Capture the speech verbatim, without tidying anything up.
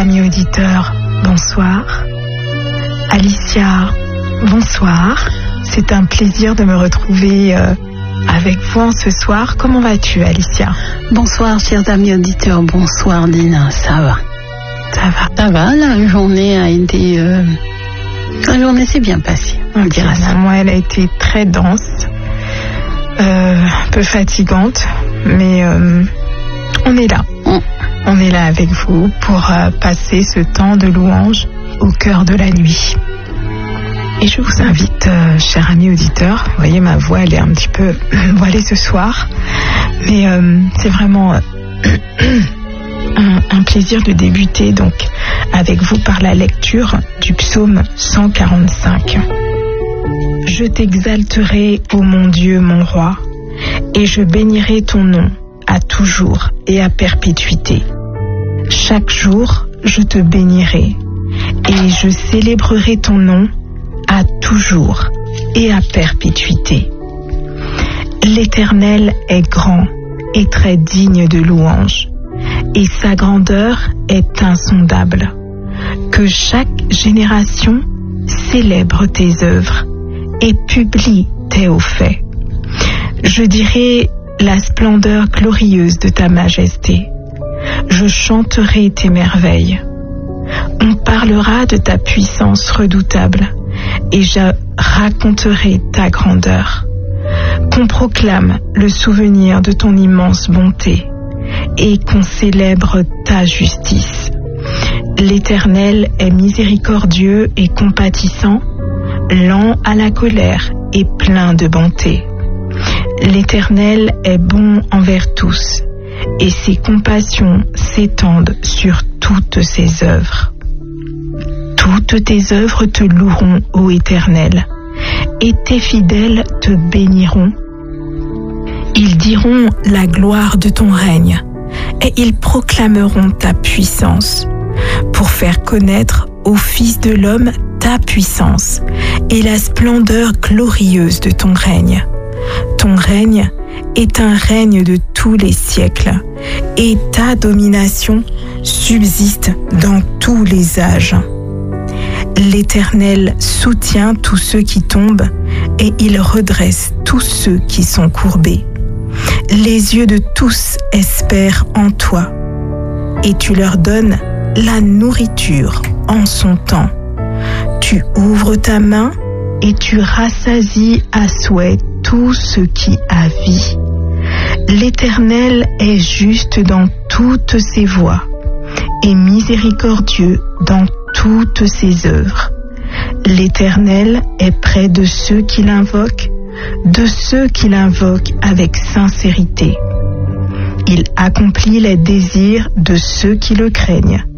amis auditeurs, bonsoir. Alicia, bonsoir. C'est un plaisir de me retrouver euh, avec vous en ce soir. Comment vas-tu, Alicia? Bonsoir, chers amis auditeurs. Bonsoir, Dina. Ça va? Ça va. Ça va, la journée a été... Euh... La journée s'est bien passée, on okay, dira ça. Moi, elle a été très dense, euh, un peu fatigante, mais euh, on est là. Mm. On est là avec vous pour euh, passer ce temps de louange au cœur de la nuit. Et je vous invite, euh, chers amis auditeurs, vous voyez ma voix, elle est un petit peu voilée ce soir, mais euh, c'est vraiment... Euh, Un, un plaisir de débuter donc avec vous par la lecture du psaume cent quarante-cinq. Je t'exalterai, ô mon Dieu, mon roi, et je bénirai ton nom à toujours et à perpétuité. Chaque jour, je te bénirai, et je célébrerai ton nom à toujours et à perpétuité. L'Éternel est grand et très digne de louange, et sa grandeur est insondable. Que chaque génération célèbre tes œuvres et publie tes hauts faits. Je dirai la splendeur glorieuse de ta majesté. Je chanterai tes merveilles. On parlera de ta puissance redoutable et je raconterai ta grandeur. Qu'on proclame le souvenir de ton immense bonté et qu'on célèbre ta justice. L'Éternel est miséricordieux et compatissant, lent à la colère et plein de bonté. L'Éternel est bon envers tous, et ses compassions s'étendent sur toutes ses œuvres. Toutes tes œuvres te loueront, ô Éternel, et tes fidèles te béniront. Ils diront la gloire de ton règne, et ils proclameront ta puissance, pour faire connaître au Fils de l'homme ta puissance et la splendeur glorieuse de ton règne. Ton règne est un règne de tous les siècles, et ta domination subsiste dans tous les âges. L'Éternel soutient tous ceux qui tombent, et il redresse tous ceux qui sont courbés. Les yeux de tous espèrent en toi, et tu leur donnes la nourriture en son temps. Tu ouvres ta main et tu rassasies à souhait tout ce qui a vie. L'Éternel est juste dans toutes ses voies et miséricordieux dans toutes ses œuvres. L'Éternel est près de ceux qui l'invoquent, de ceux qui l'invoquent avec sincérité. Il accomplit les désirs de ceux qui le craignent.